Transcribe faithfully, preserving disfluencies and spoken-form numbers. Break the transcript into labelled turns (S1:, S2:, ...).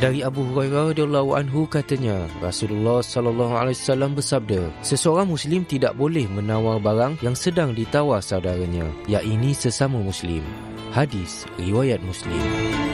S1: Dari Abu Hurairah radhiyallahu anhu katanya, Rasulullah sallallahu alaihi wasallam bersabda, seseorang Muslim tidak boleh menawar barang yang sedang ditawar saudaranya, iaitu sesama Muslim. Hadis riwayat Muslim.